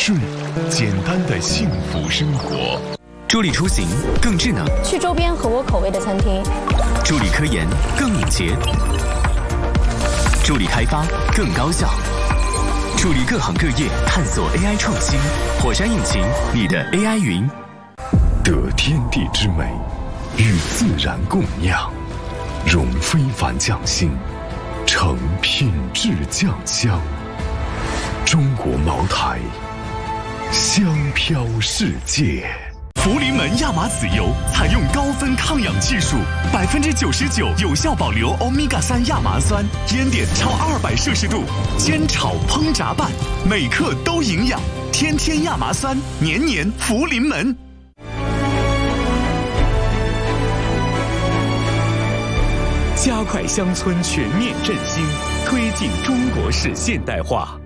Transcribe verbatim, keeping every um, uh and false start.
顺，简单的幸福生活。 助力出行更智能， 去周边合我口味的餐厅； 助力科研更敏捷，助力开发更高效，助力各行各业探索 A I 创新。火山引擎，你的 A I 云。 得天地之美，与自然共酿，融非凡匠心，成品质酱香。中国茅台，香飘世界。 福临门亚麻籽油采用高分抗氧技术，百分之九十九有效保留欧米伽三亚麻酸，烟点超二百摄氏度，煎炒烹炸拌，每克都营养。天天亚麻酸，年年福临门。加快乡村全面振兴，推进中国式现代化。